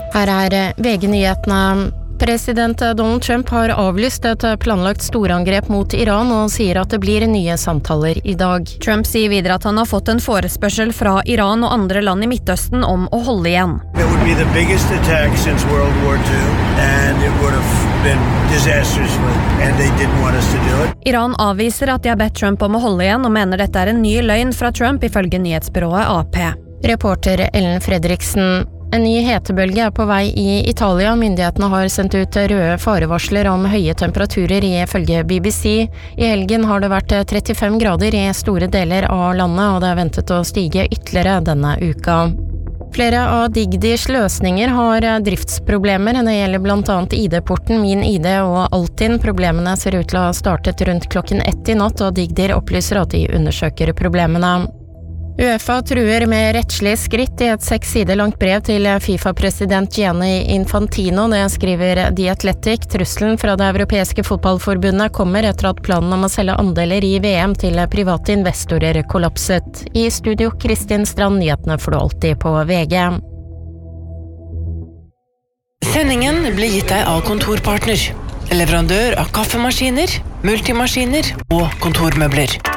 Her VG-nyhetene. President Donald Trump har avlyst et planlagt storangrep mot Iran og sier at det blir nye samtaler I dag. Trump sier videre at han har fått en forespørsel fra Iran og andre land I Midtøsten om å holde igjen. It would be the biggest attack since World War II, and it would have been disastrous, and they didn't want us to do it. Iran avviser at de har bedt Trump om å holde igjen og mener dette en ny løgn fra Trump ifølge nyhetsbyrået AP. Reporter Ellen Fredriksen. En ny hetebølge på vei I Italia. Myndighetene har sendt ut røde farevarsler om høye temperaturer ifølge BBC. I helgen har det vært 35 grader I store deler av landet, og det ventet å stige ytterligere denne uka. Flere av Digdis løsninger har driftsproblemer. Det gjelder blant annet ID-porten, Min ID og Altinn. Problemene ser ut til å ha startet rundt klokken 1 I natt, og Digdir opplyser at de undersøker problemene. UEFA truer med rettslige skritt I et 6 sider langt brev til FIFA-president Gianni Infantino. Det skriver The Athletic. Trusselen fra det europeiske fotballforbundet kommer etter at planen om å selge andeler I VM til private investorer kollapset. I studio Kristin Strand, nyhetene får du alltid på VG. Sendingen blir gitt deg av Kontorpartner, leverandør av kaffemaskiner, multimaskiner og kontormøbler.